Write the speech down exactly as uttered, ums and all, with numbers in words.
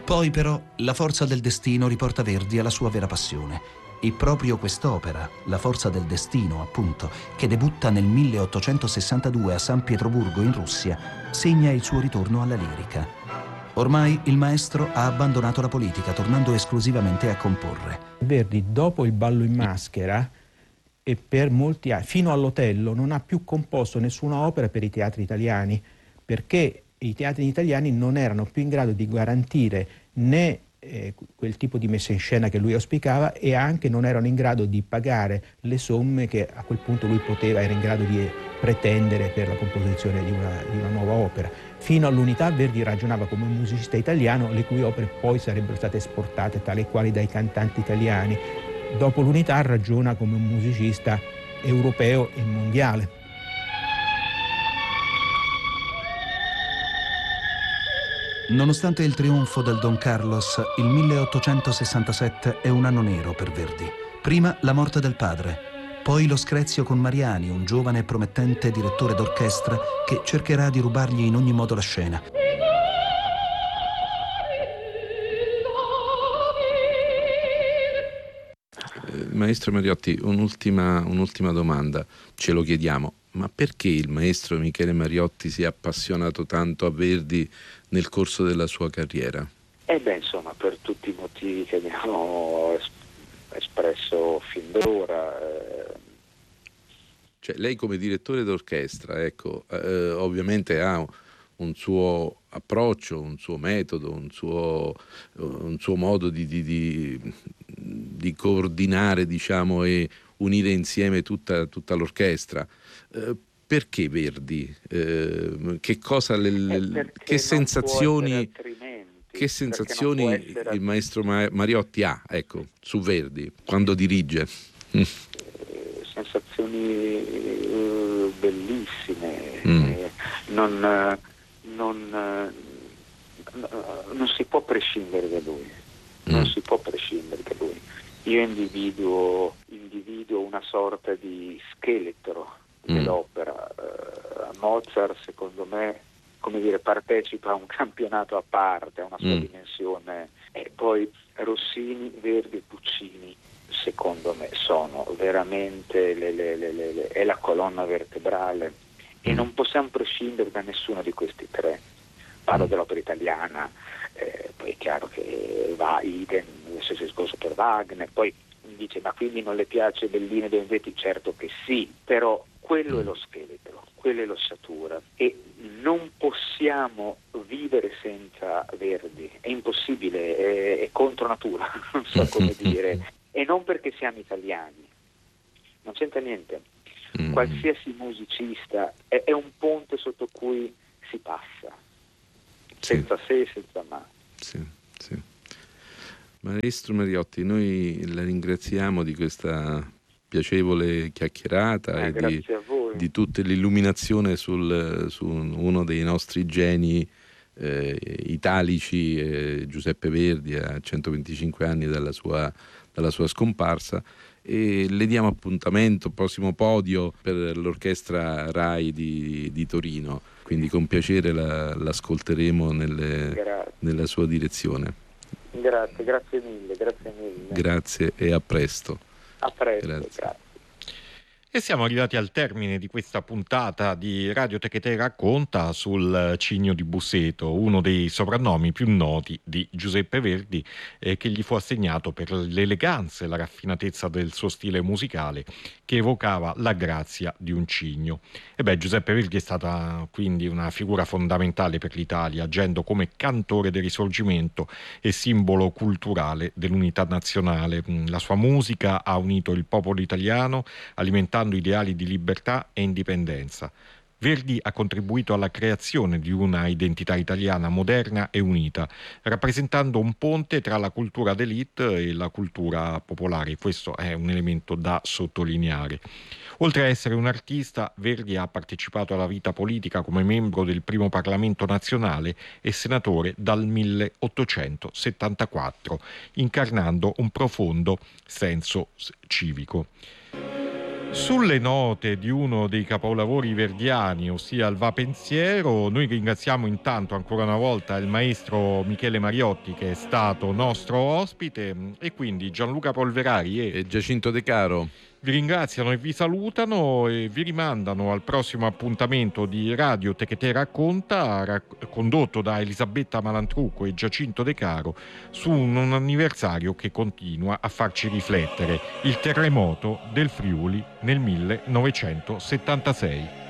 Poi però la forza del destino riporta Verdi alla sua vera passione. E proprio quest'opera, La forza del destino, appunto, che debutta nel milleottocentosessantadue a San Pietroburgo in Russia, segna il suo ritorno alla lirica. Ormai il maestro ha abbandonato la politica, tornando esclusivamente a comporre. Verdi, dopo Il ballo in maschera, e per molti anni, fino all'Otello, non ha più composto nessuna opera per i teatri italiani, perché i teatri italiani non erano più in grado di garantire né eh, quel tipo di messa in scena che lui auspicava, e anche non erano in grado di pagare le somme che a quel punto lui poteva, era in grado di pretendere per la composizione di una, di una nuova opera. Fino all'Unità Verdi ragionava come un musicista italiano, le cui opere poi sarebbero state esportate, tale e quali dai cantanti italiani. Dopo l'Unità ragiona come un musicista europeo e mondiale. Nonostante il trionfo del Don Carlos, il milleottocentosessantasette è un anno nero per Verdi. Prima la morte del padre, poi lo screzio con Mariani, un giovane e promettente direttore d'orchestra che cercherà di rubargli in ogni modo la scena. Maestro Mariotti, un'ultima, un'ultima domanda, ce lo chiediamo, ma perché il maestro Michele Mariotti si è appassionato tanto a Verdi nel corso della sua carriera? Eh beh, insomma, per tutti i motivi che abbiamo espresso fin d'ora. Eh... Cioè, lei come direttore d'orchestra, ecco, eh, ovviamente ha un suo approccio, un suo metodo, un suo, un suo modo di, di, di, di coordinare, diciamo, e unire insieme tutta, tutta l'orchestra. Eh, perché Verdi? Eh, che cosa, le, le, che sensazioni, che sensazioni il maestro Mariotti ha, ecco, su Verdi quando dirige? Eh, sensazioni uh, bellissime. Mm. Eh, non Non, non si può prescindere da lui, non mm. si può prescindere da lui. Io individuo, individuo una sorta di scheletro mm. dell'opera. Uh, Mozart, secondo me, come dire, partecipa a un campionato a parte, a una sua mm. dimensione, e poi Rossini, Verdi e Puccini, secondo me, sono veramente le, le, le, le, le, è la colonna vertebrale. E non possiamo prescindere da nessuno di questi tre. Parlo dell'opera italiana, eh, poi è chiaro che va idem, lo stesso discorso per Wagner, poi dice ma quindi non le piace Bellini e Donizetti? Certo che sì, però quello è lo scheletro, quello è l'ossatura, e non possiamo vivere senza Verdi, è impossibile, è, è contro natura, non so come dire, e non perché siamo italiani, non c'entra niente. Mm. Qualsiasi musicista è, è un ponte sotto cui si passa, senza sì. se e senza ma. Sì, sì. Maestro Mariotti, noi la ringraziamo di questa piacevole chiacchierata eh, e di, a voi. di tutta l'illuminazione sul, su uno dei nostri geni eh, italici, eh, Giuseppe Verdi, a centoventicinque anni dalla sua, dalla sua scomparsa. E le diamo appuntamento, prossimo podio per l'orchestra Rai di, di Torino, quindi con piacere la, l'ascolteremo nelle, nella sua direzione. Grazie, grazie mille, grazie mille. Grazie e a presto. A presto, grazie. grazie. E siamo arrivati al termine di questa puntata di Radio Techetè Racconta sul Cigno di Busseto, uno dei soprannomi più noti di Giuseppe Verdi, eh, che gli fu assegnato per l'eleganza e la raffinatezza del suo stile musicale, che evocava la grazia di un cigno. E beh, Giuseppe Verdi è stata quindi una figura fondamentale per l'Italia, agendo come cantore del Risorgimento e simbolo culturale dell'unità nazionale. La sua musica ha unito il popolo italiano, alimentando ideali di libertà e indipendenza. Verdi ha contribuito alla creazione di una identità italiana moderna e unita, rappresentando un ponte tra la cultura d'élite e la cultura popolare. Questo è un elemento da sottolineare. Oltre a essere un artista, Verdi ha partecipato alla vita politica come membro del primo Parlamento nazionale e senatore dal milleottocentosettantaquattro, incarnando un profondo senso civico. Sulle note di uno dei capolavori verdiani, ossia il Va Pensiero, noi ringraziamo intanto ancora una volta il maestro Michele Mariotti, che è stato nostro ospite, e quindi Gianluca Polverari e, e Giacinto De Caro vi ringraziano e vi salutano e vi rimandano al prossimo appuntamento di Radio Tecate Racconta, rac- condotto da Elisabetta Malantrucco e Giacinto De Caro, su un, un anniversario che continua a farci riflettere: il terremoto del Friuli nel millenovecentosettantasei.